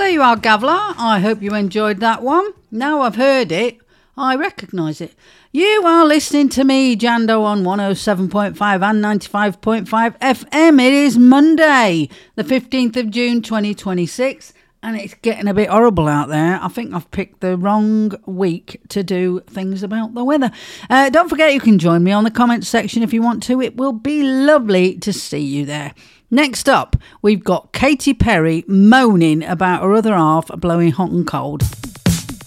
There you are, Gavlar. I hope you enjoyed that one. Now I've heard it, I recognise it. You are listening to me, Jando, on 107.5 and 95.5 FM. It is Monday, the 15th of June, 2026, and it's getting a bit horrible out there. I think I've picked the wrong week to do things about the weather. Don't forget you can join me on the comments section if you want to. It will be lovely to see you there. Next up, we've got Katy Perry moaning about her other half blowing hot and cold.